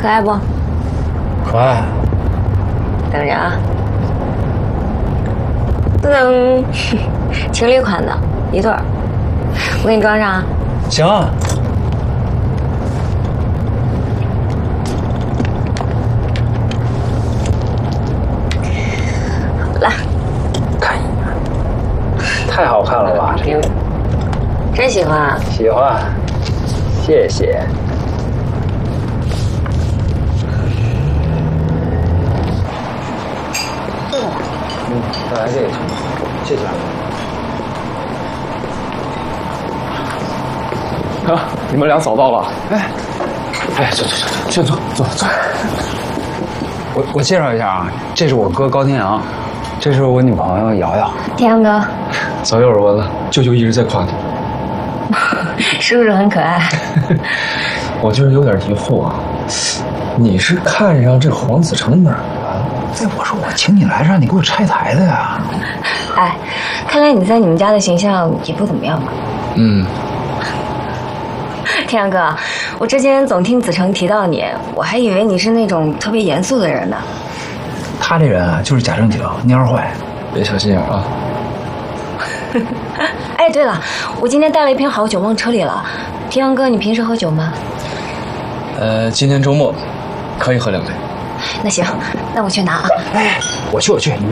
可爱不？ 可爱。 等着啊。噔，情侣款的一对儿，我给你装上啊。 行啊。 来， 看一眼，太好看了吧？这个真喜欢啊？ 喜欢，谢谢。再来这个，谢谢。啊，你们俩早到了。坐，先坐。我介绍一下啊，这是我哥高天阳，这是我女朋友瑶瑶。 天阳哥， 早有耳闻了，舅舅一直在夸你。 是不是很可爱？ 我就是有点疑惑啊，你是看上这黄子成哪儿了？哎，我说我请你来，让你给我拆台的呀。 哎，看来你在你们家的形象也不怎么样嘛。 嗯。 天阳哥，我之前总听子成提到你，我还以为你是那种特别严肃的人呢。 他这人啊，就是假正经，蔫坏，别小心眼啊。 哎，对了，我今天带了一瓶好酒忘车里了。天阳哥，你平时喝酒吗？ 今天周末可以喝2杯。 那行，那我去拿啊。 哎，我去，你们。